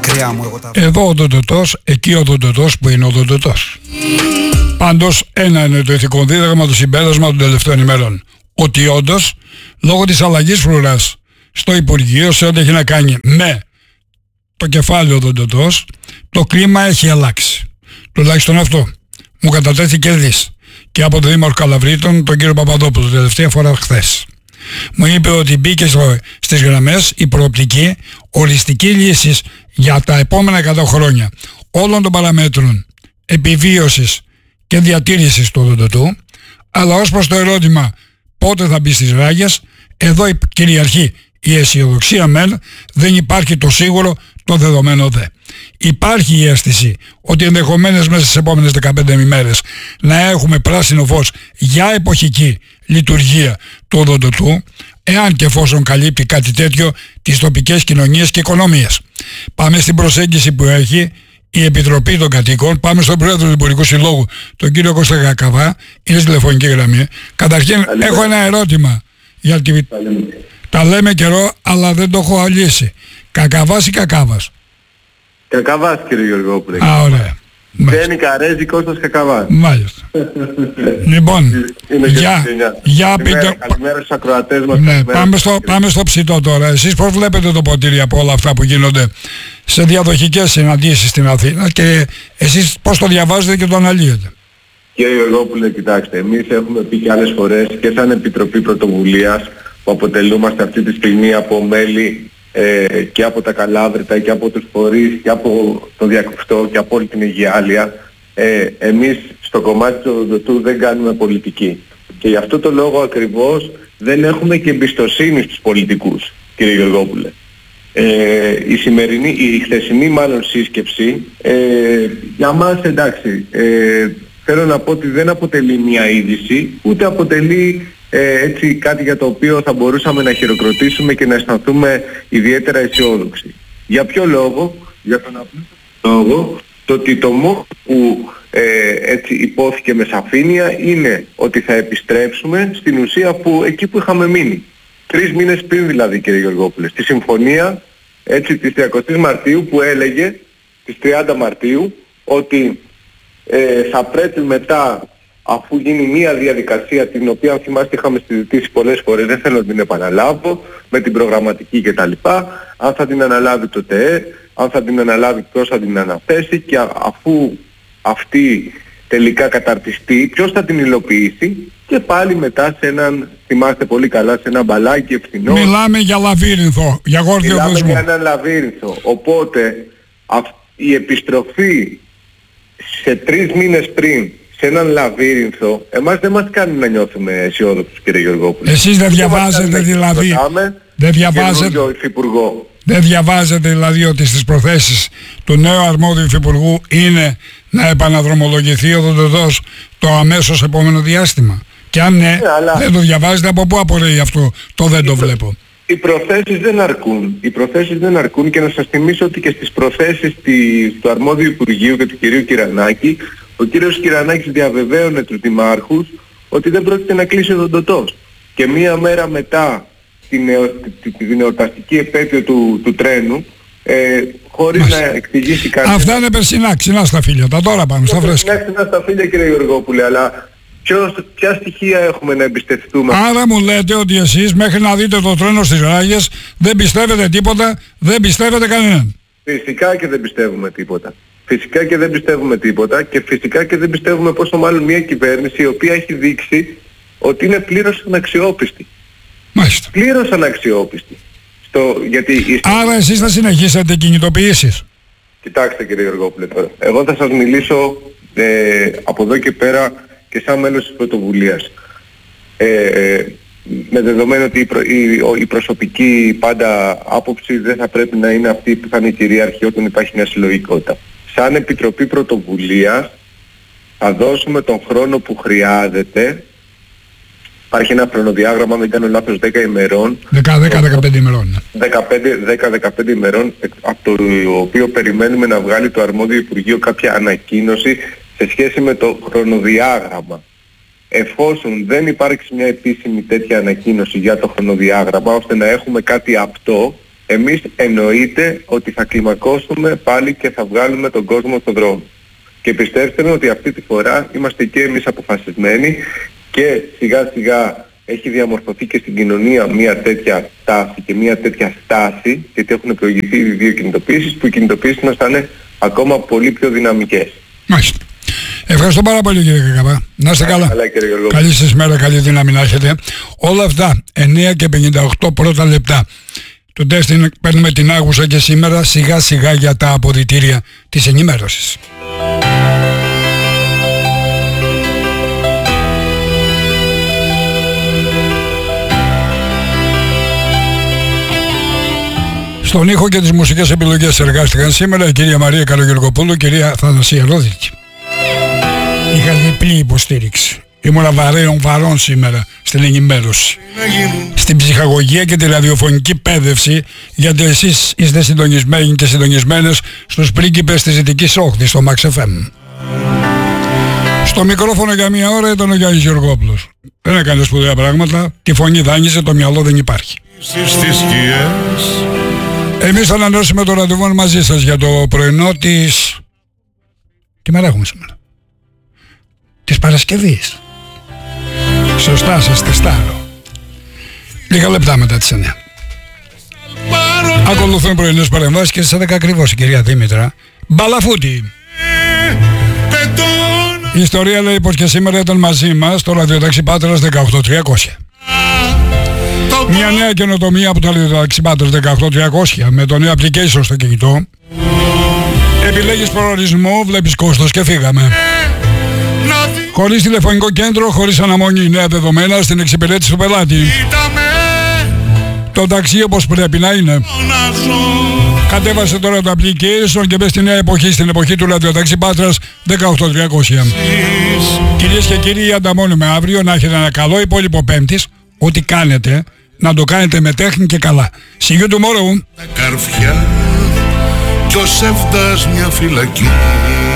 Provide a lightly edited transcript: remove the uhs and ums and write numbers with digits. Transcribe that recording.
μακριά μου εγώ τα... Εδώ ο Δοντοτός, εκεί ο Δοντοτός που είναι ο Δοντοτός. Πάντως ένα είναι το ηθικό δίδαγμα, το συμπέρασμα των τελευταίων ημερών. Ότι όντως, λόγω της αλλαγής φρουράς στο Υπουργείο, σε ό,τι έχει να κάνει με το κεφάλαιο Δοντοτός, το κλίμα έχει αλλάξει. Τουλάχιστον αυτό μου κατατέθηκε δις και από τον Δήμαρχο Καλαβρίτων, τον κύριο Παπαδόπουλο, τελευταία φορά χθες. Μου είπε ότι μπήκε στις γραμμές η προοπτική οριστική λύση για τα επόμενα 100 χρόνια όλων των παραμέτρων επιβίωσης και διατήρησης του Δοντοτού, αλλά ως προς το ερώτημα πότε θα μπει στις ράγες, εδώ κυριαρχεί η αισιοδοξία μεν, δεν υπάρχει το σίγουρο, το δεδομένο δε. Υπάρχει η αίσθηση ότι ενδεχομένως μέσα στις επόμενες 15 ημέρες να έχουμε πράσινο φως για εποχική λειτουργία του Δοντοτού, εάν και εφόσον καλύπτει κάτι τέτοιο τις τοπικές κοινωνίες και οικονομίες. Πάμε στην προσέγγιση που έχει η Επιτροπή των Κατοίκων. Πάμε στον πρόεδρο του Υπουργικού Συλλόγου, τον κύριο Κώστα Κακαβά. Είναι στη τηλεφωνική γραμμή. Καταρχήν έχω ένα ερώτημα, γιατί τα λέμε καιρό αλλά δεν το έχω λύσει. Κακαβάς ή Κακάβας? Κακαβάς, κύριε Γεωργόπουλε. Α, ωραία. Μπαίνει Καρέζη, Κώστας Κακαβάς. Μάλιστα. Λοιπόν, για πείτε... Καλημέρα στους ακροατές μας. Ναι, πάμε στο ψητό τώρα. Εσείς πώς βλέπετε το ποτήρι από όλα αυτά που γίνονται σε διαδοχικές συναντήσεις στην Αθήνα και εσείς πώς το διαβάζετε και το αναλύετε? Κύριε Γεωργόπουλε, κοιτάξτε, εμείς έχουμε πει και άλλες φορές και σαν Επιτροπή Πρωτοβουλίας που αποτελούμαστε αυτή τη στιγμή από μέλη και από τα Καλάβρητα και από τους φορείς και από το Διακουφτό και από όλη την Αιγιάλεια, εμείς στο κομμάτι του Δοντοτού δεν κάνουμε πολιτική. Και γι' αυτό το λόγο ακριβώς δεν έχουμε και εμπιστοσύνη στους πολιτικούς, κύριε Γεωργόπουλε. Η χθεσινή μάλλον σύσκεψη, για μας εντάξει, θέλω να πω ότι δεν αποτελεί μια είδηση, ούτε αποτελεί έτσι κάτι για το οποίο θα μπορούσαμε να χειροκροτήσουμε και να αισθανθούμε ιδιαίτερα αισιόδοξοι. Για ποιο λόγο? Για τον απλό λόγο το ότι το μόνο που έτσι υπόθηκε με σαφήνεια είναι ότι θα επιστρέψουμε στην ουσία που εκεί που είχαμε μείνει. 3 μήνες πριν δηλαδή, κύριε Γεωργόπουλε, στη συμφωνία έτσι της 30 Μαρτίου που έλεγε, της 30 Μαρτίου, ότι θα πρέπει μετά, αφού γίνει μια διαδικασία την οποία αν θυμάστε είχαμε συζητήσει πολλές φορές, δεν θέλω να την επαναλάβω, με την προγραμματική κτλ, αν θα την αναλάβει το ΤΕΕ, αν θα την αναλάβει ποιος θα την αναθέσει και αφού αυτή τελικά καταρτιστεί, ποιος θα την υλοποιήσει και πάλι μετά σε έναν, θυμάστε πολύ καλά, σε ένα μπαλάκι ευθυνό. Μιλάμε για λαβύρινθο, για γόρδιο δεσμό. Μιλάμε για έναν λαβύρινθο. Οπότε η επιστροφή σε 3 μήνες πριν σε έναν λαβύρινθο, εμάς δεν μας κάνει να νιώθουμε αισιόδοξους, κύριε Γεωργόπουλε. Εσείς δεν διαβάζετε δηλαδή, δεν διαβάζετε δηλαδή ότι στις προθέσεις του νέου αρμόδιου υφυπουργού είναι να επαναδρομολογηθεί ο Δοντοτός το αμέσως επόμενο διάστημα? Και αν ναι, δεν το διαβάζετε, από πού απορρέει αυτό το δεν το βλέπω? Οι προθέσεις δεν αρκούν. Οι προθέσεις δεν αρκούν και να σας θυμίσω ότι και στις προθέσεις του αρμόδιου Υπουργείου και του κυρίου Κυρανάκη, ο κύριος Κυρανάκης διαβεβαίωνε τους δημάρχους ότι δεν πρόκειται να κλείσει ο Δοντοτός. Και μία μέρα μετά την εορταστική επέτειο του τρένου, χωρίς να εξηγήσει κανένα. Αυτά είναι περσινά, ξινά στα φίλια, τα τώρα πάμε στα φρέσκα. Ξινά στα φίλια, κύριε Γεωργόπουλε, αλλά ποια στοιχεία έχουμε να εμπιστευτούμε? Άρα μου λέτε ότι εσείς μέχρι να δείτε το τρένο στις ράγες δεν πιστεύετε τίποτα, δεν πιστεύετε κανέναν? Φυσικά και δεν πιστεύουμε τίποτα. Φυσικά και δεν πιστεύουμε τίποτα και φυσικά και δεν πιστεύουμε πόσο μάλλον μια κυβέρνηση η οποία έχει δείξει ότι είναι πλήρως αναξιόπιστη. Μάλιστα. Πλήρως αναξιόπιστη. Άρα εσείς θα συνεχίσετε κινητοποιήσεις? Κοιτάξτε, κύριε Γεωργόπουλε, τώρα. Εγώ θα σας μιλήσω από εδώ και πέρα και σαν μέλος της πρωτοβουλίας. Με δεδομένο ότι η προσωπική πάντα άποψη δεν θα πρέπει να είναι αυτή που θα είναι κυρίαρχη όταν υπάρχει μια συλλογικότητα. Σαν Επιτροπή Πρωτοβουλίας θα δώσουμε τον χρόνο που χρειάζεται. Υπάρχει ένα χρονοδιάγραμμα, αν δεν κάνω λάθος, 10 ημερών. 10-15 ημερών. 10-15 ημερών, από το οποίο περιμένουμε να βγάλει το αρμόδιο Υπουργείο κάποια ανακοίνωση σε σχέση με το χρονοδιάγραμμα. Εφόσον δεν υπάρξει μια επίσημη τέτοια ανακοίνωση για το χρονοδιάγραμμα, ώστε να έχουμε κάτι απτό, Εμείς εννοείται ότι θα κλιμακώσουμε πάλι και θα βγάλουμε τον κόσμο στον δρόμο. Και πιστέψτε με ότι αυτή τη φορά είμαστε και εμείς αποφασισμένοι και σιγά σιγά έχει διαμορφωθεί και στην κοινωνία μια τέτοια τάση και μια τέτοια στάση, γιατί έχουν προηγηθεί οι δύο κινητοποιήσεις, που οι κινητοποιήσεις μας θα είναι ακόμα πολύ πιο δυναμικές. Μάλιστα. Ευχαριστώ πάρα πολύ κύριε Κακαβά. Να είστε καλά. Καλή σας μέρα, καλή δύναμη να έχετε. Όλα αυτά 9 και 58 πρώτα λεπτά. Το τεστ είναι, παίρνουμε την άγουσα και σήμερα σιγά σιγά για τα αποδυτήρια της ενημέρωσης. Στον ήχο και τις μουσικές επιλογές εργάστηκαν σήμερα η κυρία Μαρία Καλογερκοπούλου, η κυρία Θανασία Ρόδικη. Είχα διπλή υποστήριξη. Ήμουνα βαρών σήμερα στην ενημέρωση. Στην ψυχαγωγία και τη ραδιοφωνική εκπαίδευση, γιατί εσείς είστε συντονισμένοι και συντονισμένες στους πρίγκιπες της Δυτικής Όχθης, στο Max FM. Στο μικρόφωνο για μία ώρα ήταν ο Γιάννης Γεωργόπουλος. Δεν έκανε σπουδαία πράγματα, τη φωνή δάνειζε, το μυαλό δεν υπάρχει. Εμείς θα ανανεώσουμε το ραντεβού μαζί σας για το πρωινό της... Τι μέρα έχουμε σήμερα? Της Παρασκευής. Σωστά σας τεστάρω. Λίγα λεπτά μετά τις 9. Ακολουθούν πρωινές παρεμβάσεις και στις 11 ακριβώς η κυρία Δήμητρα Μπαλαφούτη. Η ιστορία λέει πως και σήμερα ήταν μαζί μας το ραδιοταξί Πάτρας 18300. Μια νέα καινοτομία από το ραδιοταξί Πάτρας 18300 με το νέο application στο κινητό. Επιλέγεις προορισμό, βλέπεις κόστος και φύγαμε. Χωρίς τηλεφωνικό κέντρο, χωρίς αναμονή, νέα δεδομένα στην εξυπηρέτηση του πελάτη. Το ταξί όπως πρέπει να είναι. Κατέβασε τώρα το application και μπες στη νέα εποχή, στην εποχή του ραδιοταξί Πάτρας 18300. Κυρίες και κύριοι, ανταμώνουμε αύριο να έχετε ένα καλό υπόλοιπο Πέμπτης. Ό,τι κάνετε, να το κάνετε με τέχνη και καλά. See you tomorrow. Τα καρφιά κι ο Σεύτας μια φυλακή.